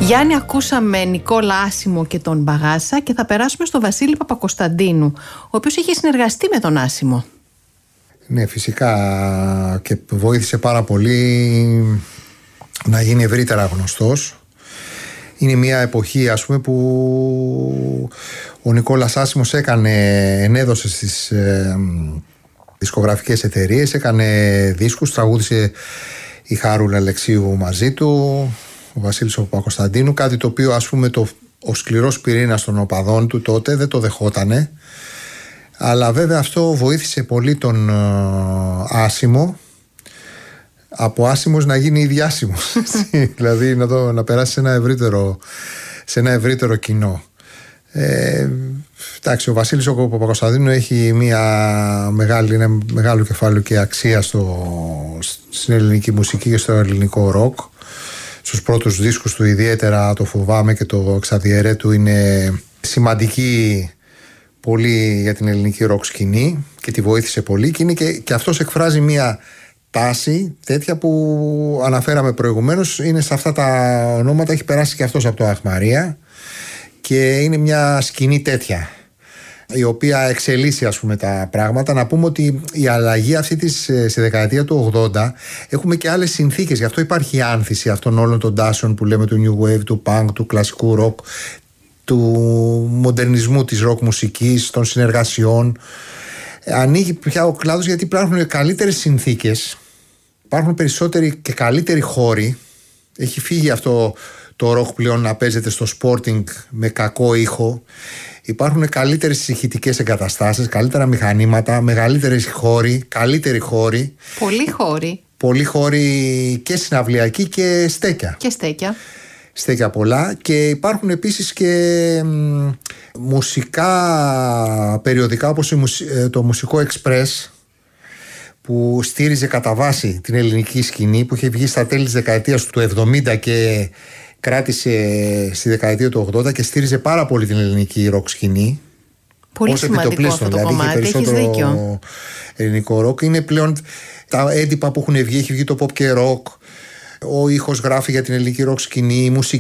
Γιάννη, ακούσαμε Νικόλα Άσημο και τον Μπαγάσα και θα περάσουμε στο Βασίλη Παπακοσταντίνου, ο οποίος έχει συνεργαστεί με τον Άσημο. Ναι, φυσικά, και βοήθησε πάρα πολύ να γίνει ευρύτερα γνωστός. Είναι μια εποχή, ας πούμε, που ο Νικόλας Άσημος ενέδωσε στις δισκογραφικές εταιρείες, έκανε δίσκους, τραγούδισε η Χάρουλα Αλεξίου μαζί του, ο Βασίλης Παπακοσταντίνου, κάτι το οποίο, ας πούμε, ο σκληρός πυρήνας των οπαδών του τότε δεν το δεχότανε, αλλά βέβαια αυτό βοήθησε πολύ τον Άσημο, από άσημος να γίνει διάσημος δηλαδή να περάσει σε ένα ευρύτερο κοινό. Εντάξει, ο Βασίλης ο Παπακοσταντίνου έχει ένα μεγάλο κεφάλαιο και αξία στην ελληνική μουσική και στο ελληνικό ροκ. Στους πρώτους δίσκους του ιδιαίτερα το Φοβάμαι και το Εξαδιαιρέ του είναι σημαντική πολύ για την ελληνική ροκ σκηνή και τη βοήθησε πολύ, και είναι και αυτός εκφράζει μια τάση τέτοια που αναφέραμε προηγουμένως. Είναι σε αυτά τα ονόματα, έχει περάσει και αυτός από το Αχ Μαρία και είναι μια σκηνή τέτοια η οποία εξελίσσει, ας πούμε, τα πράγματα. Να πούμε ότι η αλλαγή αυτή στη δεκαετία του 80 έχουμε και άλλες συνθήκες, γι' αυτό υπάρχει η άνθηση αυτών όλων των τάσεων που λέμε του New Wave, του Punk, του κλασικού rock, του μοντερνισμού της rock μουσικής, των συνεργασιών. Ανοίγει πια ο κλάδος γιατί υπάρχουν καλύτερες συνθήκες, υπάρχουν περισσότεροι και καλύτεροι χώροι. Έχει φύγει αυτό το ροκ πλέον να παίζεται στο Sporting με κακό ήχο. Υπάρχουν καλύτερες ηχητικές εγκαταστάσεις, καλύτερα μηχανήματα, μεγαλύτερες χώροι, καλύτεροι χώροι. Πολλοί χώροι και συναυλιακοί και στέκια. Στέκια πολλά, και υπάρχουν επίσης και μουσικά περιοδικά όπως το Μουσικό Εξπρές, που στήριζε κατά βάση την ελληνική σκηνή, που είχε βγει στα τέλη της δεκαετίας του 70 και κράτησε στη δεκαετία του 80 και στήριζε πάρα πολύ την ελληνική ροκ σκηνή. Πολύ σημαντικό αυτό το κομμάτι, έχεις δίκιο. Ελληνικό ροκ είναι πλέον τα έντυπα που έχουν βγει, έχει βγει το pop και rock. Ο ήχος γράφει για την ελληνική ροκ σκηνή, η μουσική